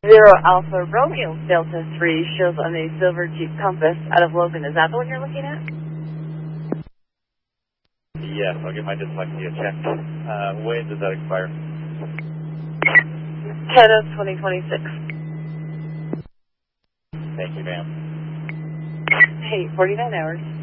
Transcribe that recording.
Zero Alpha Romeo Delta 3 shows on a silver Jeep Compass out of Logan. Is that the one you're looking at? Yes, I'll get my dyslexia checked. When does that expire? 10 of 2026. Thank you, ma'am. Hey, 49 hours.